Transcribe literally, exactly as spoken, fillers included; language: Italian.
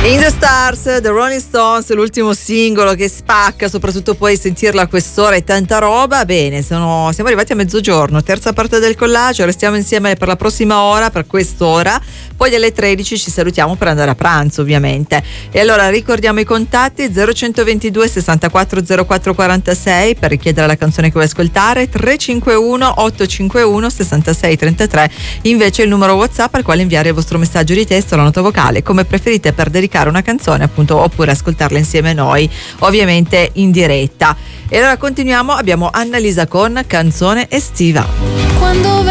In the Stars, The Rolling Stones, l'ultimo singolo che spacca, soprattutto poi sentirlo a quest'ora è tanta roba. Bene, sono, siamo arrivati a mezzogiorno, terza parte del collage, restiamo insieme per la prossima ora, per quest'ora, poi alle tredici ci salutiamo per andare a pranzo ovviamente. E allora ricordiamo i contatti: zero centoventidue sessantaquattro zero quattro quarantasei per richiedere la canzone che vuoi ascoltare, tre cinque uno otto cinque uno sei sei tre tre invece il numero WhatsApp al quale inviare il vostro messaggio di testo o la nota vocale, come preferite, per dedicare una canzone appunto, oppure ascoltarla insieme a noi ovviamente in diretta. E allora continuiamo, abbiamo Annalisa con Canzone estiva. Quando